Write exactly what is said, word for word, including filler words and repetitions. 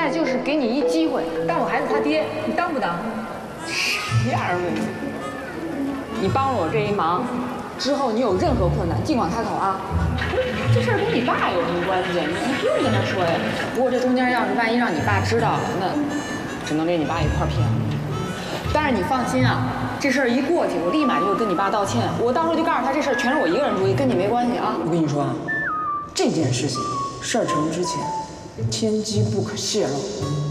在就是给你一机会，当我孩子他爹，你当不当？ 啥样的你？你帮了我这一忙，之后你有任何困难尽管开口啊。这事儿跟你爸有什么关系？你你不用跟他说呀。不过这中间要是万一让你爸知道了，那只能连你爸一块儿骗。但是你放心啊，这事儿一过去，我立马就会跟你爸道歉。我到时候就告诉他，这事儿全是我一个人主意，跟你没关系啊。 我跟你说啊，这件事情事儿成之前，天机不可泄露。